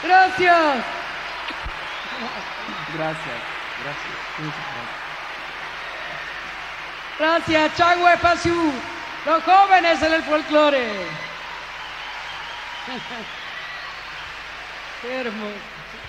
Gracias. Gracias, gracias. Muchas gracias. Gracias, Changwe Pasú, los jóvenes en el folclore. Qué hermoso.